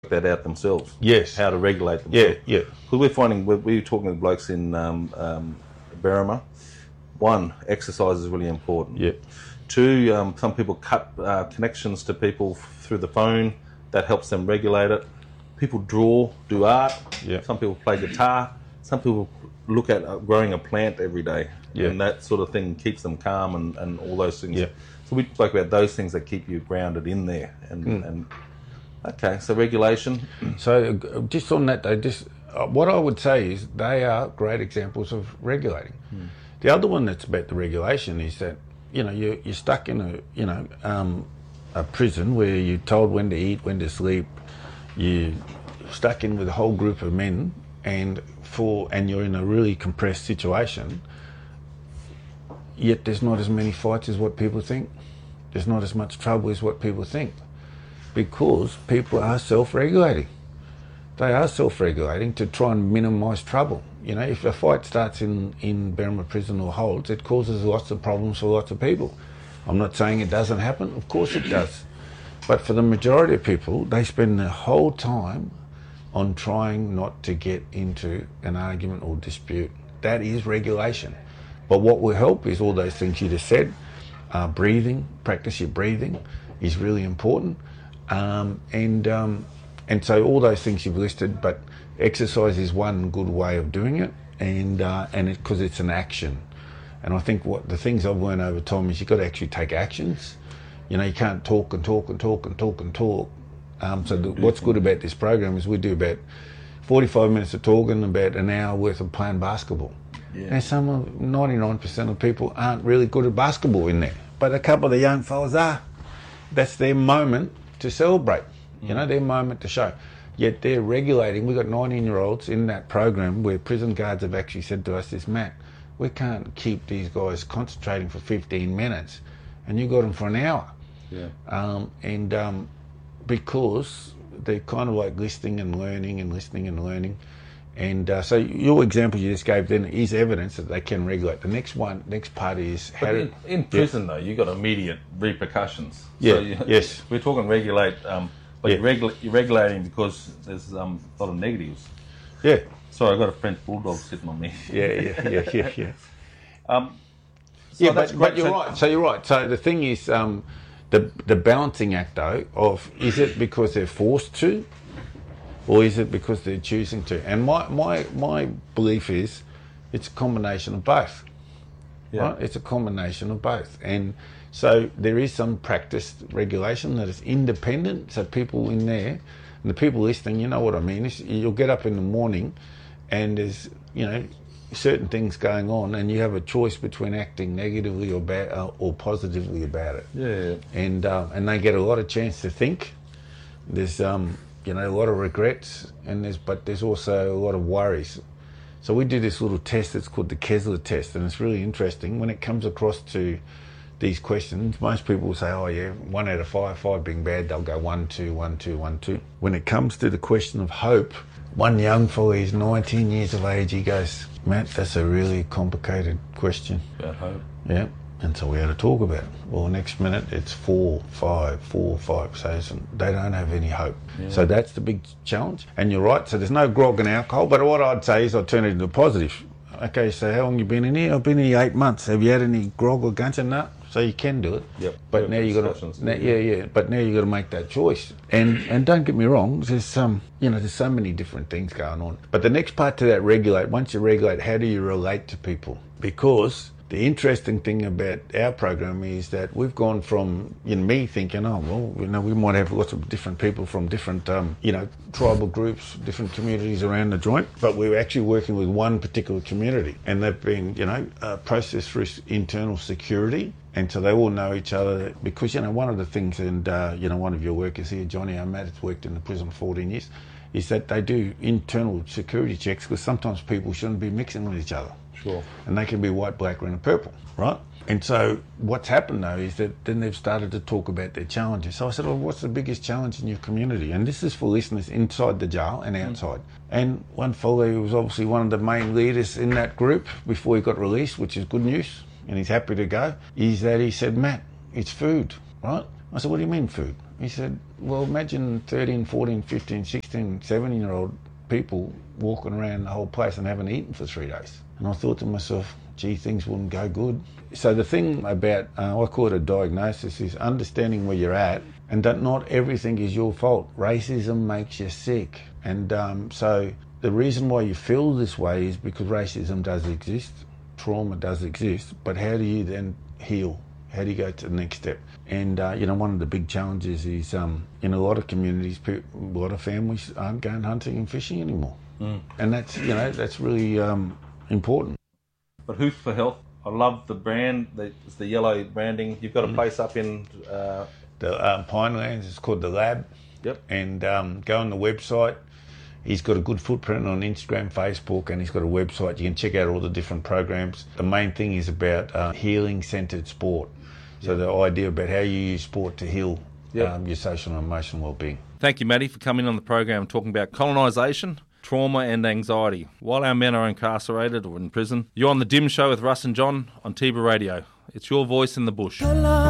that out themselves. Yes. How to regulate themselves. Yeah. Because we're finding, we're talking to blokes in Berrima. One, exercise is really important. Yeah. Two, some people cut connections to people through the phone. That helps them regulate it. People draw, do art. Yeah. Some people play guitar. Some people look at growing a plant every day. Yeah. And that sort of thing keeps them calm and all those things. Yeah. So we spoke about those things that keep you grounded in there. And okay, so regulation. So just on that though, what I would say is they are great examples of regulating. The other one that's about the regulation is that, you know, you're stuck in a prison where you're told when to eat, when to sleep. You're stuck in with a whole group of men and you're in a really compressed situation. Yet there's not as many fights as what people think. There's not as much trouble as what people think. Because people are self-regulating. They are self-regulating to try and minimise trouble. You know, if a fight starts in Berrima Prison or Holds, it causes lots of problems for lots of people. I'm not saying it doesn't happen, of course it does. But for the majority of people, they spend their whole time on trying not to get into an argument or dispute. That is regulation. But what will help is all those things you just said. Breathing, practice your breathing is really important. And so all those things you've listed, but exercise is one good way of doing it, and because it's an action. And I think what the things I've learned over time is you've got to actually take actions. You know, you can't talk and talk and talk and talk and talk. What's good about this program is we do about 45 minutes of talking, about an hour worth of playing basketball. Yeah. Now, 99% of people aren't really good at basketball in there, but a couple of the young fellas are. That's their moment to celebrate, you know, their moment to show. Yet they're regulating. We've got 19-year-olds in that program where prison guards have actually said to us this, Matt, we can't keep these guys concentrating for 15 minutes and you got them for an hour. Yeah. Because they're kind of like listening and learning and listening and learning. And so your example you just gave then is evidence that they can regulate. The next part is how to... In prison, though, you've got immediate repercussions. Yeah, So yes. We're talking regulate, but you're regulating because there's a lot of negatives. Yeah. Sorry, I've got a French bulldog sitting on me. Yeah. That's but you're right. So you're right. So the thing is, the balancing act, though, of is it because they're forced to, or is it because they're choosing to? And my belief is it's a combination of both. Yeah. Right? It's a combination of both. And so there is some practiced regulation that is independent. So people in there, and the people listening, you know what I mean. You'll get up in the morning and there's, you know, certain things going on and you have a choice between acting negatively or positively about it. Yeah. And they get a lot of chance to think. There's you know, a lot of regrets, but there's also a lot of worries. So we do this little test that's called the Kessler test, and it's really interesting. When it comes across to these questions, most people will say, oh yeah, 1 out of 5 being bad, they'll go 1, 2, 1, 2, 1, 2. When it comes to the question of hope, one young fella, he's 19 years of age, he goes, Matt, that's a really complicated question. About hope. Yeah. And so we had to talk about it. Well, next minute it's 4, 5. So they don't have any hope. Yeah. So that's the big challenge. And you're right, so there's no grog and alcohol, but what I'd say is I'd turn it into a positive. Okay, so how long you been in here? I've been here 8 months. Have you had any grog or gunch? No. So you can do it. Yep. But now you got to, but now you got to make that choice. And don't get me wrong, there's there's so many different things going on. But the next part to that regulate, once you regulate, how do you relate to people? Because the interesting thing about our program is that we've gone from, me thinking, we might have lots of different people from different, tribal groups, different communities around the joint, but we're actually working with one particular community, and they've been, processed through internal security, and so they all know each other because, one of the things, and, one of your workers here, Johnny O'Matt, has worked in the prison for 14 years, is that they do internal security checks because sometimes people shouldn't be mixing with each other. Sure. And they can be white, black, green and purple, right? And so what's happened though is that then they've started to talk about their challenges. So I said, well, what's the biggest challenge in your community? And this is for listeners inside the jail and outside. And one fellow who was obviously one of the main leaders in that group before he got released, which is good news, and he's happy to go, is that he said, Matt, it's food, right? I said, what do you mean food? He said, well, imagine 13, 14, 15, 16, 17-year-old people walking around the whole place and haven't eaten for 3 days. And I thought to myself, gee, things wouldn't go good. So the thing about, I call it a diagnosis, is understanding where you're at and that not everything is your fault. Racism makes you sick. And so the reason why you feel this way is because racism does exist, trauma does exist, but how do you then heal? How do you go to the next step? And, one of the big challenges is in a lot of communities, a lot of families aren't going hunting and fishing anymore. And that's really important. But Hoof for Health, I love the brand. It's the yellow branding. You've got a place up in... the Pinelands. It's called The Lab. Yep. And go on the website. He's got a good footprint on Instagram, Facebook, and he's got a website. You can check out all the different programs. The main thing is about healing-centred sport. So the idea about how you use sport to heal your social and emotional well-being. Thank you, Matty, for coming on the program and talking about colonisation, trauma and anxiety. While our men are incarcerated or in prison, you're on The Dim Show with Russ and John on Tiba Radio. It's your voice in the bush.